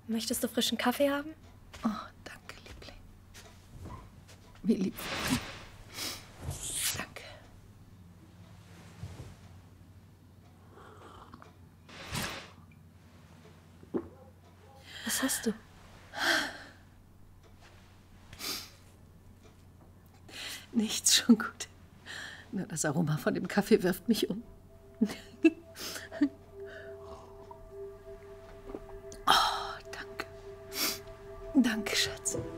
Möchtest du frischen Kaffee haben? Oh, danke, Liebling. Wie lieb. Danke. Was hast du? Nichts, schon gut. Nur das Aroma von dem Kaffee wirft mich um. Oh, danke. Danke, Schatz.